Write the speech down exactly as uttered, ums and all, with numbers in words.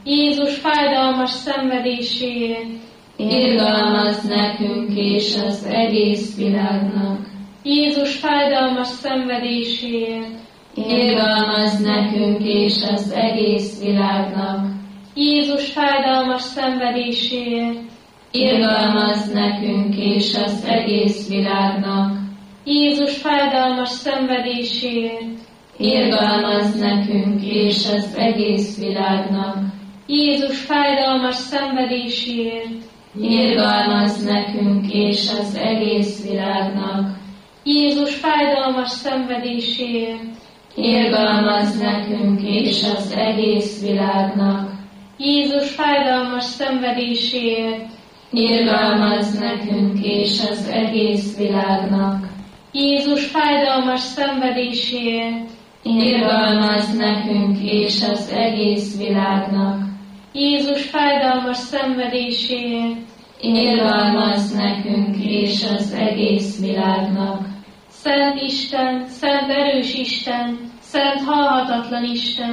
Jézus fájdalmas szenvedéséért, irgalmazz nekünk és az egész világnak. Jézus fájdalmas szenvedéséért, Irgalmazz nekünk és az egész világnak. Jézus fájdalmas szenvedéséért, Irgalmazz nekünk és az egész világnak. Jézus fájdalmas szenvedéséért, Irgalmazz nekünk és az egész világnak. Jézus fájdalmas szenvedéséért, Irgalmazz nekünk és az egész világnak. Jézus fájdalmas szenvedéséért, Irgalmazz nekünk és az egész világnak. Jézus fájdalmas szenvedéséért, Irgalmazz nekünk és az egész világnak. Jézus fájdalmas szenvedéséért, Irgalmazz nekünk és az egész világnak. Jézus fájdalmas szenvedéséért, Irgalmazz nekünk és az egész világnak. Szent Isten, Szent erős Isten, Szent halhatatlan Isten,